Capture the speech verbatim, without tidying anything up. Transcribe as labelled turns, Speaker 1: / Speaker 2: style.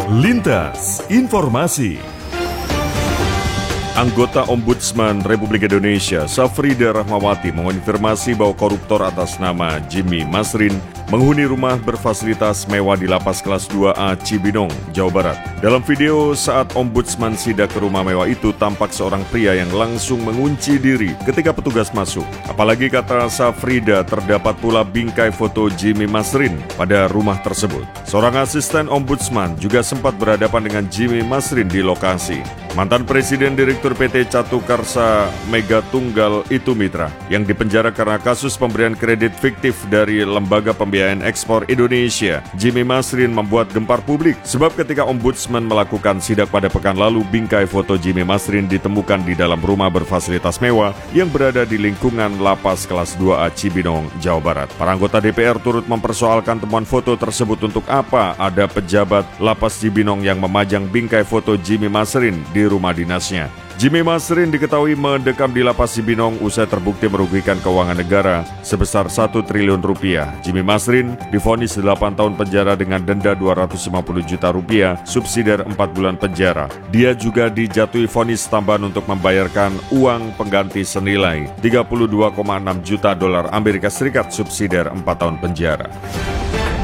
Speaker 1: Lintas Informasi. Anggota Ombudsman Republik Indonesia, Safrida Rahmawati, mengonfirmasi bahwa koruptor atas nama Jimmy Masrin menghuni rumah berfasilitas mewah di Lapas Kelas dua A Cibinong, Jawa Barat. Dalam video saat Ombudsman sidak ke rumah mewah itu, tampak seorang pria yang langsung mengunci diri ketika petugas masuk. Apalagi kata Safrida, terdapat pula bingkai foto Jimmy Masrin pada rumah tersebut. Seorang asisten Ombudsman juga sempat berhadapan dengan Jimmy Masrin di lokasi. Mantan Presiden Direktur P T Catukarsa Mega Tunggal itu Mitra yang dipenjara karena kasus pemberian kredit fiktif dari Lembaga Pembiayaan Ekspor Indonesia, Jimmy Masrin membuat gempar publik sebab ketika Ombudsman melakukan sidak pada pekan lalu, bingkai foto Jimmy Masrin ditemukan di dalam rumah berfasilitas mewah yang berada di lingkungan Lapas Kelas dua A Cibinong, Jawa Barat. Para anggota D P R turut mempersoalkan temuan foto tersebut. Untuk apa ada pejabat Lapas Cibinong yang memajang bingkai foto Jimmy Masrin di rumah dinasnya? Jimmy Masrin diketahui mendekam di Lapas Cibinong usai terbukti merugikan keuangan negara sebesar satu triliun rupiah. Jimmy Masrin divonis delapan tahun penjara dengan denda dua ratus lima puluh juta rupiah, subsidiar empat bulan penjara. Dia juga dijatuhi vonis tambahan untuk membayarkan uang pengganti senilai tiga puluh dua koma enam juta dolar Amerika Serikat, subsidiar empat tahun penjara.